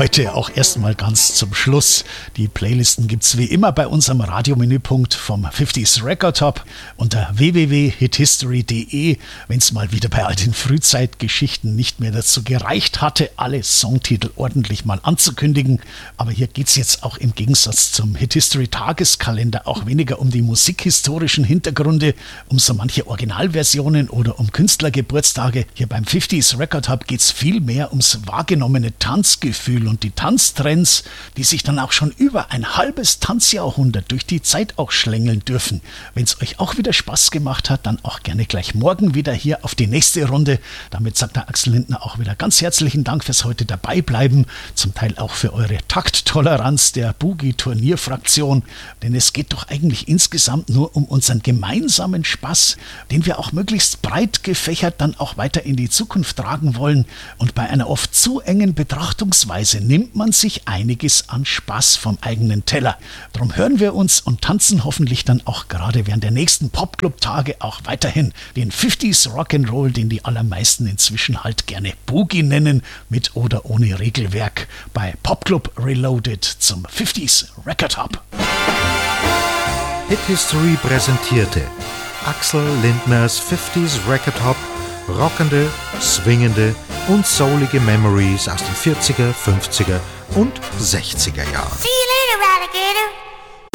heute auch erstmal ganz zum Schluss. Die Playlisten gibt's wie immer bei unserem Radiomenüpunkt vom 50s Record Top unter www.hithistory.de. Wenn's mal wieder bei all den Frühzeitgeschichten nicht mehr dazu gereicht hatte, alle Songtitel ordentlich mal anzukündigen. Aber hier geht's jetzt auch im Gegensatz zum Hithistory Tageskalender auch weniger um die musikhistorischen Hintergründe, um so manche Originalversionen oder um Künstlergeburtstage. Hier beim 50s Record Hub geht's viel mehr ums wahrgenommene Tanzgefühl und die Tanztrends, die sich dann auch schon über ein halbes Tanzjahrhundert durch die Zeit auch schlängeln dürfen. Wenn's euch auch wieder Spaß gemacht hat, dann auch gerne gleich morgen wieder hier auf die nächste Runde. Damit sagt der Axel Lindner auch wieder ganz herzlichen Dank fürs heute dabei bleiben, zum Teil auch für eure Takttoleranz der Boogie-Turnierfraktion, denn es geht doch eigentlich insgesamt nur um unseren gemeinsamen Spaß, den wir auch möglichst breit gefächert dann auch weiter in die Zukunft tragen wollen. Und bei einer oft zu engen Betrachtungsweise nimmt man sich einiges an Spaß vom eigenen Teller. Darum hören wir uns und tanzen hoffentlich dann auch gerade während der nächsten Popclub-Tage auch weiterhin den 50s Rock'n'Roll, den die allermeisten inzwischen halt gerne Boogie nennen, mit oder ohne Regelwerk, bei Popclub Reloaded zum 50s Record Hub. Hit History präsentierte Axel Lindners 50s Record Hop, rockende, swingende und soulige Memories aus den 40er, 50er und 60er Jahren. See you later, alligator.